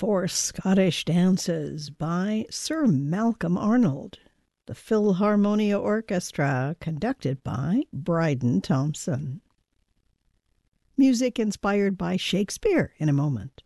Four Scottish Dances by Sir Malcolm Arnold. The Philharmonia Orchestra, conducted by Bryden Thompson. Music inspired by Shakespeare in a moment.